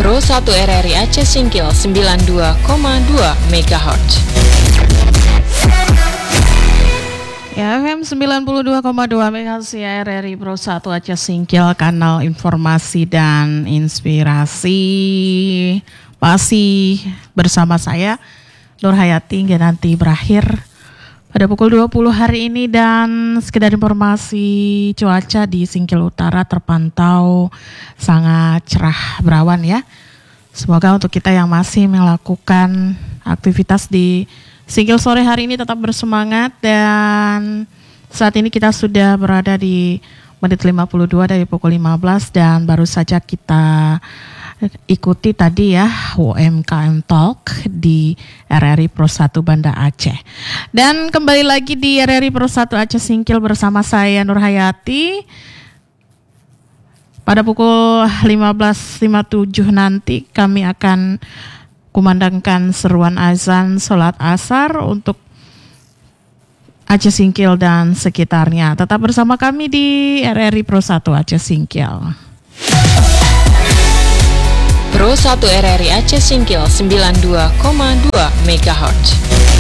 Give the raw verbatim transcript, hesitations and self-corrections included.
Pro satu R R I Aceh Singkil sembilan puluh dua koma dua megahertz. Ya, F M sembilan puluh dua koma dua megahertz ya, R R I Pro satu Aceh Singkil, kanal informasi dan inspirasi. Masih bersama saya Nur Hayati hingga nanti berakhir pada pukul dua puluh hari ini. Dan sekedar informasi, cuaca di Singkil Utara terpantau sangat cerah berawan ya. Semoga untuk kita yang masih melakukan aktivitas di Singkil sore hari ini tetap bersemangat. Dan saat ini kita sudah berada di menit lima puluh dua dari pukul lima belas, dan baru saja kita ikuti tadi ya U M K M Talk di R R I Pro satu Banda Aceh. Dan kembali lagi di R R I Pro satu Aceh Singkil bersama saya Nur Hayati. Pada pukul lima belas lima puluh tujuh nanti kami akan kumandangkan seruan azan sholat asar untuk Aceh Singkil dan sekitarnya. Tetap bersama kami di R R I Pro satu Aceh Singkil. Pro satu R R I Aceh Singkil sembilan puluh dua koma dua megahertz.